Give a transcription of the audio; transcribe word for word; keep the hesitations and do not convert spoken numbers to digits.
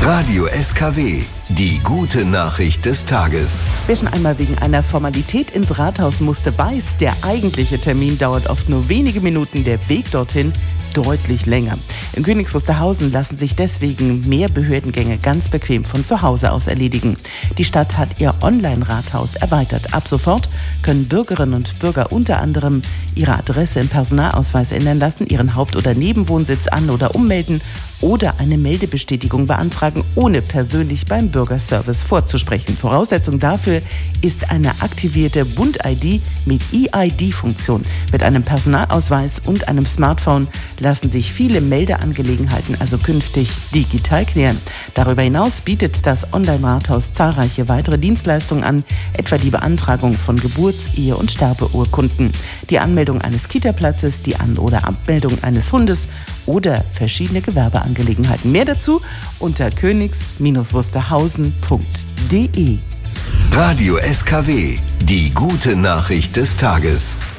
Radio S K W, die gute Nachricht des Tages. Wer schon einmal wegen einer Formalität ins Rathaus musste, weiß, der eigentliche Termin dauert oft nur wenige Minuten, der Weg dorthin deutlich länger. In Königs Wusterhausen lassen sich deswegen mehr Behördengänge ganz bequem von zu Hause aus erledigen. Die Stadt hat ihr Online-Rathaus erweitert. Ab sofort können Bürgerinnen und Bürger unter anderem ihre Adresse im Personalausweis ändern lassen, ihren Haupt- oder Nebenwohnsitz an- oder ummelden oder eine Meldebestätigung beantragen, ohne persönlich beim Bürgerservice vorzusprechen. Voraussetzung dafür ist eine aktivierte Bund-I D mit E I D-Funktion. Mit einem Personalausweis und einem Smartphone lassen sich viele Meldeangelegenheiten also künftig digital klären. Darüber hinaus bietet das Online-Rathaus zahlreiche weitere Dienstleistungen an, etwa die Beantragung von Geburts-, Ehe- und Sterbeurkunden, die Anmeldung eines Kita-Platzes, die An- oder Abmeldung eines Hundes oder verschiedene Gewerbeangelegenheiten. Mehr dazu unter königs wusterhausen punkt de. Radio S K W, die gute Nachricht des Tages.